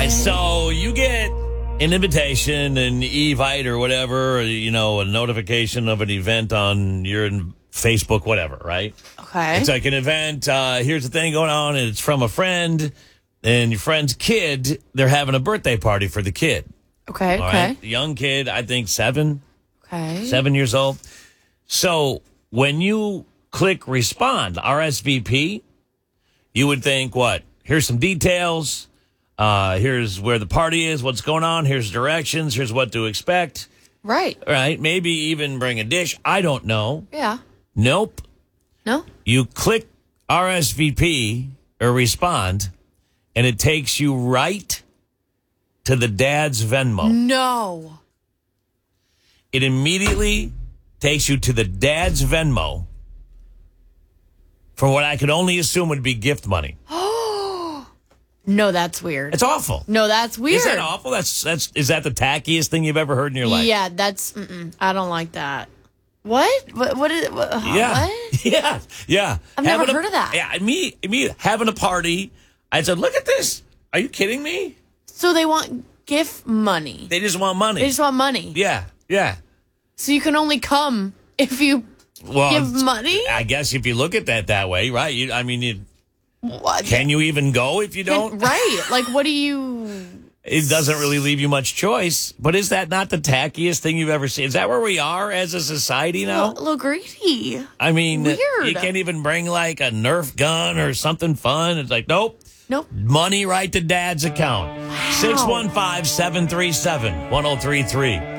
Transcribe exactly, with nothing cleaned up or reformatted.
right, so you get an invitation, an evite or whatever, or, you know, a notification of an event on your Facebook, whatever, right? Okay. It's like an event. Uh, here's the thing going on, and it's from a friend, and your friend's kid, they're having a birthday party for the kid. Okay, All okay. right? Young kid, I think seven, Okay. seven years old. So when you click respond, R S V P, you would think, what? Here's some details. Uh, here's where the party is, what's going on. Here's directions. Here's what to expect. Right. Right? Maybe even bring a dish. I don't know. Yeah. Nope. No? You click R S V P or respond, and it takes you right to the dad's Venmo. No. It immediately takes you to the dad's Venmo for what I could only assume would be gift money. No, that's weird. It's awful. No, that's weird. Is that awful? That's that's is that the tackiest thing you've ever heard in your life? Yeah, that's. Mm-mm, I don't like that. What? What? What is? What? Yeah. What? Yeah. Yeah. I've never Having a- heard of that. Yeah. Me. Me having a party. I said, "Look at this. Are you kidding me? So they want gift money. They just want money. They just want money. yeah. Yeah. So you can only come if you Well, give money. I guess if you look at that that way, right? You, I mean, you, What? can you even go if you don't? Right. Like, what do you? It doesn't really leave you much choice. But is that not the tackiest thing you've ever seen? Is that where we are as a society now? A little greedy. I mean, Weird. you can't even bring like a Nerf gun or something fun. It's like, nope. Nope. Money right to dad's account. six one five, seven three seven, one oh three three.